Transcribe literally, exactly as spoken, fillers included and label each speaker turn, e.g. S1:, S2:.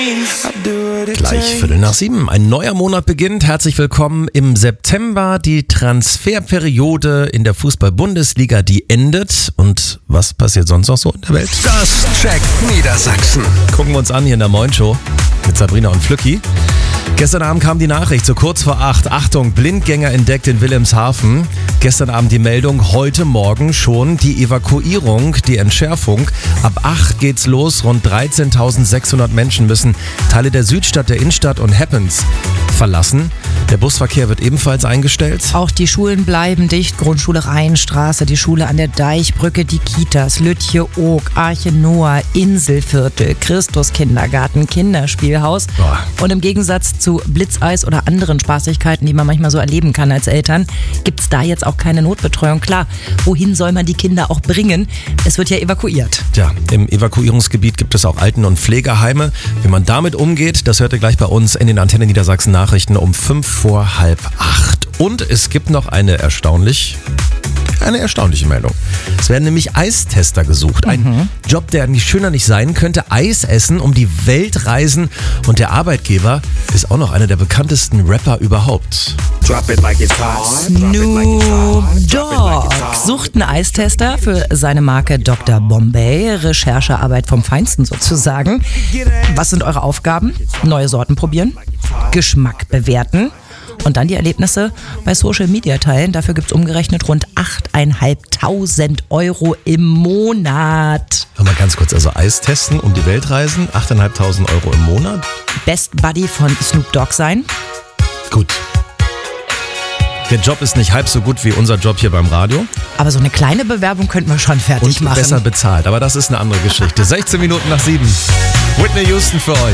S1: Gleich Viertel nach sieben. Ein neuer Monat beginnt. Herzlich willkommen im September. Die Transferperiode in der Fußball-Bundesliga, die endet. Und was passiert sonst noch so in der Welt?
S2: Das checkt Niedersachsen.
S1: Gucken wir uns an hier in der Moin Show mit Sabrina und Flücki. Gestern Abend kam die Nachricht, so kurz vor acht. Achtung, Blindgänger entdeckt in Wilhelmshaven. Gestern Abend die Meldung, heute Morgen schon die Evakuierung, die Entschärfung. Ab acht geht's los. Rund dreizehntausendsechshundert Menschen müssen Teile der Südstadt, der Innenstadt und Happens verlassen. Der Busverkehr wird ebenfalls eingestellt.
S3: Auch die Schulen bleiben dicht. Grundschule Rheinstraße, die Schule an der Deichbrücke, die Kitas, Lütje-Oog, Arche Noah, Inselviertel, Christuskindergarten, Kinderspielhaus.
S1: Boah.
S3: Und im Gegensatz zu Blitzeis oder anderen Spaßigkeiten, die man manchmal so erleben kann als Eltern, gibt's da jetzt auch keine Notbetreuung. Klar, wohin soll man die Kinder auch bringen? Es wird ja evakuiert.
S1: Ja, im Evakuierungsgebiet gibt es auch Alten- und Pflegeheime. Wie man damit umgeht, das hört ihr gleich bei uns in den Antenne Niedersachsen Nachrichten um fünf vor halb acht. Und es gibt noch eine erstaunlich, eine erstaunliche Meldung. Es werden nämlich Eistester gesucht. Ein mhm. Job, der nicht schöner nicht sein könnte. Eis essen, um die Welt reisen. Und der Arbeitgeber ist auch noch einer der bekanntesten Rapper überhaupt.
S3: Snoop Dogg sucht einen Eistester für seine Marke Doktor Bombay. Recherchearbeit vom Feinsten sozusagen. Was sind eure Aufgaben? Neue Sorten probieren, Geschmack bewerten und dann die Erlebnisse bei Social Media teilen. Dafür gibt es umgerechnet rund achttausendfünfhundert Euro im Monat.
S1: Mal ganz kurz, also Eis testen, um die Welt reisen, achttausendfünfhundert Euro im Monat?
S3: Best Buddy von Snoop Dogg sein.
S1: Gut. Der Job ist nicht halb so gut wie unser Job hier beim Radio.
S3: Aber so eine kleine Bewerbung könnten wir schon fertig
S1: Und
S3: machen.
S1: besser bezahlt, aber das ist eine andere Geschichte. sechzehn Minuten nach sieben. Whitney Houston für euch.